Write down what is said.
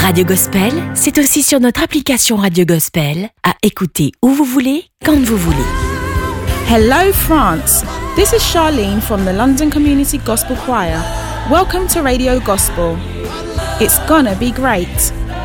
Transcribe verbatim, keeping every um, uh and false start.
Radio Gospel, c'est aussi sur notre application Radio Gospel, à écouter où vous voulez, quand vous voulez. Hello France, this is Charlene from the London Community Gospel Choir. Welcome to Radio Gospel. It's gonna be great.